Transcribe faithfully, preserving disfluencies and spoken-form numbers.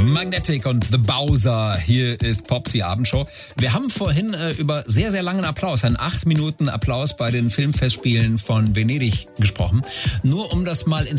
Magnetic und The Bowser. Hier ist Pop, die Abendshow. Wir haben vorhin äh, über sehr, sehr langen Applaus, einen acht Minuten Applaus bei den Filmfestspielen von Venedig gesprochen. Nur um das mal ins